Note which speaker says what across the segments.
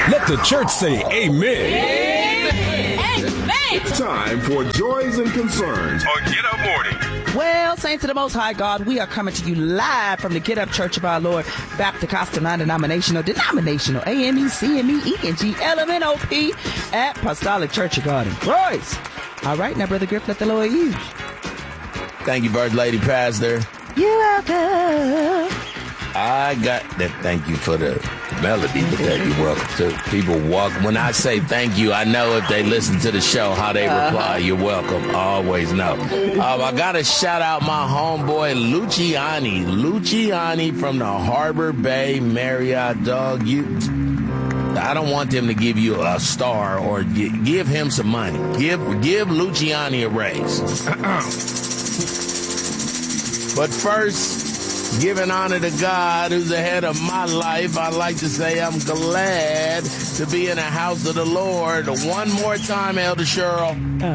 Speaker 1: Let the church say amen.
Speaker 2: Amen.
Speaker 3: Time for Joys and Concerns
Speaker 4: on Get Up Morning.
Speaker 2: Well, saints of the Most High God, we are coming to you live from the Get Up Church of our Lord, Baptist non-denominational, denominational, AME, CME, ENG, LMNOP, Apostolic Church of God in Christ. All right, now, Brother Griff, let the Lord use you.
Speaker 5: Thank you, First Lady Pastor.
Speaker 2: You're welcome.
Speaker 5: I got that. Thank you for the melody, but that you're welcome to. People walk. When I say thank you, I know if they listen to the show how they reply. You're welcome. I always know. I got to shout out my homeboy Luciani. Luciani from the Harbor Bay Marriott, dog. I don't want them to give you a star or give him some money. Give Luciani a raise. But first, giving honor to God, who's the head of my life, I'd like to say I'm glad to be in the house of the Lord one more time, Elder Cheryl.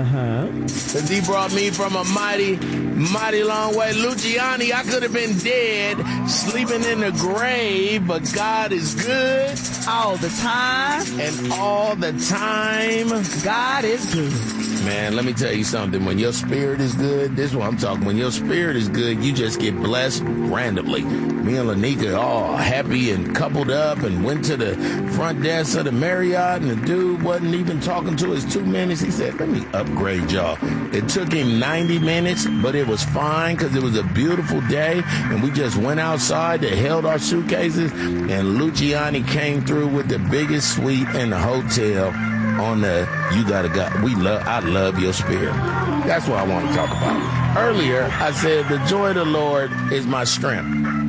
Speaker 5: Because he brought me from a mighty, mighty long way. Luciani, I could have been dead, sleeping in the grave, but God is good.
Speaker 2: All the time.
Speaker 5: And all the time.
Speaker 2: God is good.
Speaker 5: Man, let me tell you something. When your spirit is good, this is what I'm talking. When your spirit is good, you just get blessed randomly. Me and Lanika all happy and coupled up and went to the front desk of the Marriott, and the dude wasn't even talking to us 2 minutes. He said, let me upgrade y'all. It took him 90 minutes, but it was fine because it was a beautiful day, and we just went outside, they held our suitcases, and Luciani came through with the biggest suite in the hotel. On the, you gotta go. I love your spirit. That's what I want to talk about. Earlier, I said the joy of the Lord is my strength.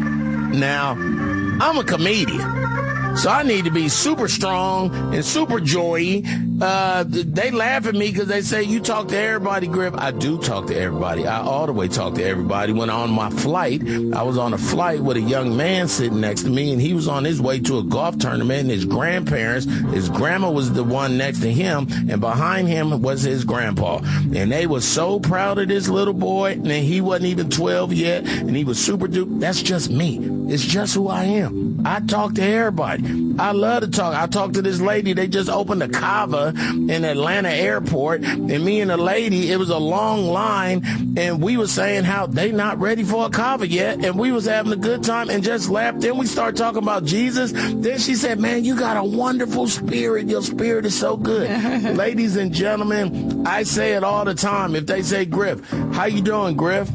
Speaker 5: Now, I'm a comedian, so I need to be super strong and super joy-y. They laugh at me because they say, you talk to everybody, Griff. I do talk to everybody. I all the way talk to everybody. When on my flight, I was on a flight with a young man sitting next to me, and he was on his way to a golf tournament, and his grandparents, his grandma was the one next to him, and behind him was his grandpa. And they were so proud of this little boy, and he wasn't even 12 yet, and he was super duper. That's just me. It's just who I am. I talk to everybody. I love to talk. I talked to this lady. They just opened a Cava in Atlanta airport, and me and the lady, it was a long line, and we were saying how they not ready for a Cava yet, and we was having a good time and just laughed. Then we started talking about Jesus. Then she said, man, you got a wonderful spirit. Your spirit is so good. Ladies and gentlemen, I say it all the time. If they say, Griff, how you doing, Griff?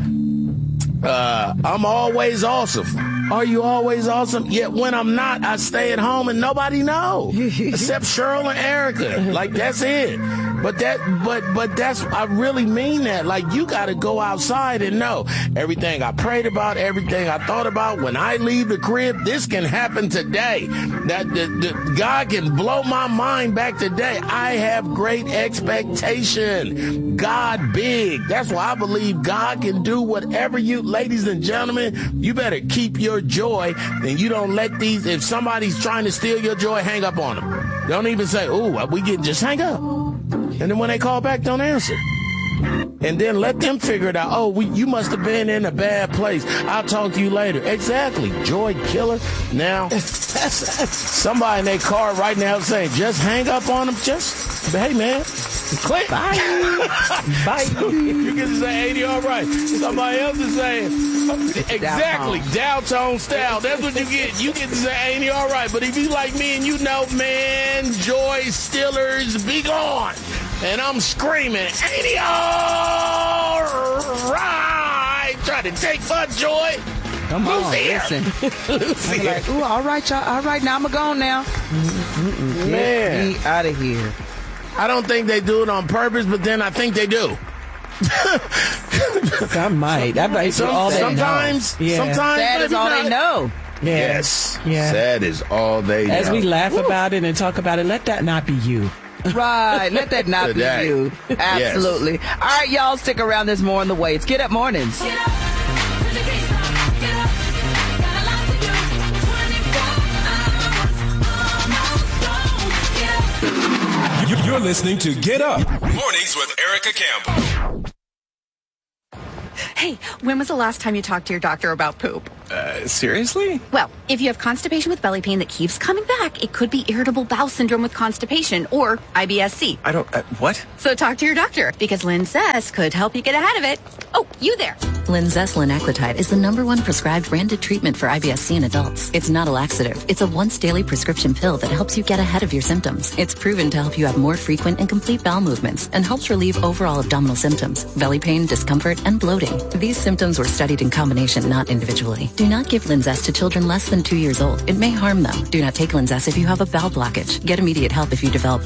Speaker 5: I'm always awesome. Are you always awesome? Yet when I'm not, I stay at home and nobody knows except Cheryl and Erica. Like, that's it. But that's, I really mean that. Like, you got to go outside and know everything I prayed about, everything I thought about. When I leave the crib, this can happen today. That God can blow my mind back today. I have great expectation. God big. That's why I believe God can do whatever you, ladies and gentlemen, you better keep your joy, and you don't let these, if somebody's trying to steal your joy, hang up on them. Don't even say, ooh, just hang up. And then when they call back, don't answer. And then let them figure it out. Oh, you must have been in a bad place. I'll talk to you later. Exactly. Joy killer. Now, somebody in their car right now saying, just hang up on them. Just, hey, man. Click. Bye. Bye. You get to say, ain't he all right? Somebody else is saying, exactly, downtown style. That's what you get. You get to say, ain't he all right? But if you like me and you know, man, joy stealers, be gone. And I'm screaming, ain't he all right? Try to take my joy.
Speaker 2: Come on, listen. I'm like, ooh, all right, y'all. All right, now I'm gone now.
Speaker 5: Man.
Speaker 2: Get me out of here.
Speaker 5: I don't think they do it on purpose, but then I think they do.
Speaker 2: I might.
Speaker 5: Sometimes.
Speaker 2: Sad is all they know.
Speaker 5: Yes.
Speaker 6: Yeah.
Speaker 5: Sad is all they know.
Speaker 6: As we laugh about it and talk about it, let that not be you.
Speaker 2: Right. Let that not be you. Absolutely. Yes. All right, y'all, stick around. There's more on the way. It's Get Up Mornings. Get up.
Speaker 1: You're listening to Get Up Mornings with Erica Campbell.
Speaker 4: Hey, when was the last time you talked to your doctor about poop?
Speaker 7: Seriously?
Speaker 4: Well, if you have constipation with belly pain that keeps coming back, it could be irritable bowel syndrome with constipation or IBS-C.
Speaker 7: I don't... what?
Speaker 4: So talk to your doctor, because Linzess could help you get ahead of it. Oh, you there.
Speaker 8: Linzess linaclotide is the #1 prescribed branded treatment for IBS-C in adults. It's not a laxative. It's a once-daily prescription pill that helps you get ahead of your symptoms. It's proven to help you have more frequent and complete bowel movements and helps relieve overall abdominal symptoms, belly pain, discomfort, and bloating. These symptoms were studied in combination, not individually. Do not give Linzess to children less than 2 years old. It may harm them. Do not take Linzess if you have a bowel blockage. Get immediate help if you develop